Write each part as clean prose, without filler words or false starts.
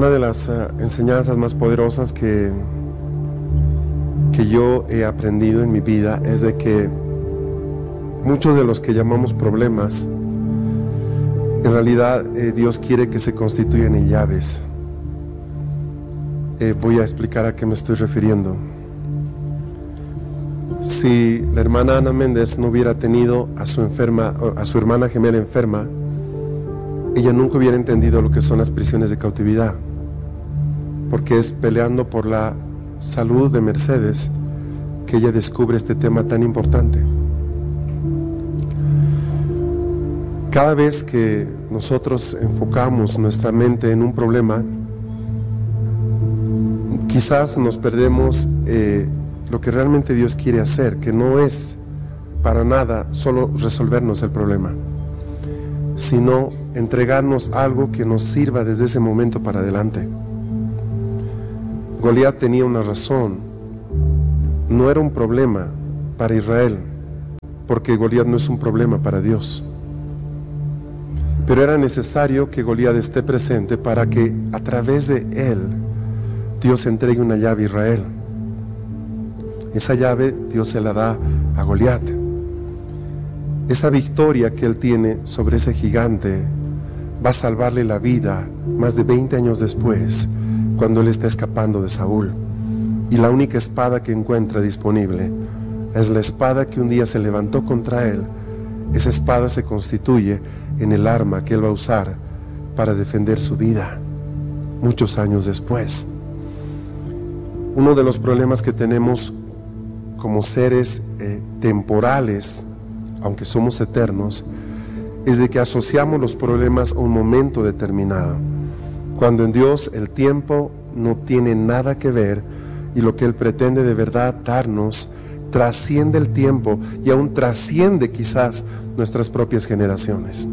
Una de las enseñanzas más poderosas que yo he aprendido en mi vida es de que muchos de los que llamamos problemas, en realidad Dios quiere que se constituyan en llaves. Voy a explicar a qué me estoy refiriendo. Si la hermana Ana Méndez no hubiera tenido a su hermana gemela enferma, ella nunca hubiera entendido lo que son las prisiones de cautividad, porque es peleando por la salud de Mercedes que ella descubre este tema tan importante. Cada vez que nosotros enfocamos nuestra mente en un problema, quizás nos perdemos lo que realmente Dios quiere hacer, que no es para nada solo resolvernos el problema, sino entregarnos algo que nos sirva desde ese momento para adelante. Goliat tenía una razón, no era un problema para Israel, porque Goliat no es un problema para Dios. Pero era necesario que Goliat esté presente para que a través de él Dios entregue una llave a Israel. Esa llave Dios se la da a Goliat. Esa victoria que él tiene sobre ese gigante va a salvarle la vida más de 20 años después, cuando él está escapando de Saúl. Y la única espada que encuentra disponible es la espada que un día se levantó contra él. Esa espada se constituye en el arma que él va a usar para defender su vida muchos años después. Uno de los problemas que tenemos como seres temporales, aunque somos eternos, es de que asociamos los problemas a un momento determinado, cuando en Dios el tiempo no tiene nada que ver, y lo que Él pretende de verdad darnos trasciende el tiempo y aún trasciende quizás nuestras propias generaciones.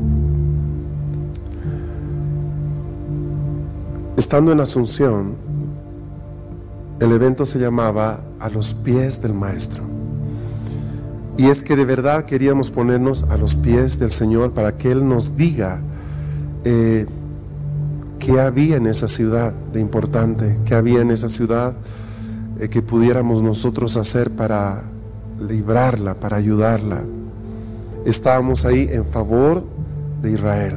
Estando en Asunción, el evento se llamaba A los pies del Maestro. Y es que de verdad queríamos ponernos a los pies del Señor para que Él nos diga qué había en esa ciudad de importante, qué había en esa ciudad que pudiéramos nosotros hacer para librarla, para ayudarla. Estábamos ahí en favor de Israel,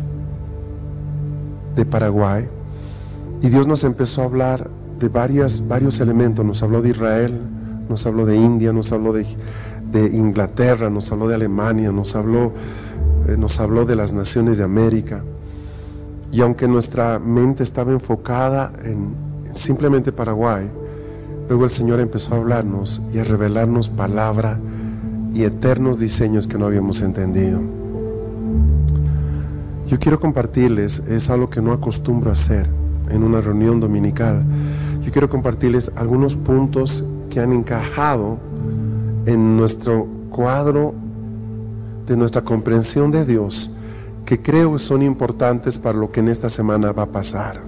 de Paraguay, y Dios nos empezó a hablar de varios elementos. Nos habló de Israel, nos habló de India, nos habló de Inglaterra, nos habló de Alemania, nos habló de las naciones de América. Y aunque nuestra mente estaba enfocada en simplemente Paraguay, luego el Señor empezó a hablarnos y a revelarnos palabra y eternos diseños que no habíamos entendido. Yo quiero compartirles, es algo que no acostumbro a hacer en una reunión dominical. Yo quiero compartirles algunos puntos que han encajado en nuestro cuadro de nuestra comprensión de Dios, que creo que son importantes para lo que en esta semana va a pasar.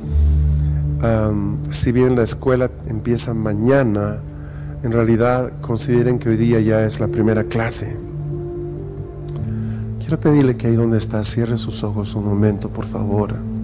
Si bien la escuela empieza mañana, en realidad consideren que hoy día ya es la primera clase. Quiero pedirle que ahí donde está cierre sus ojos un momento, por favor.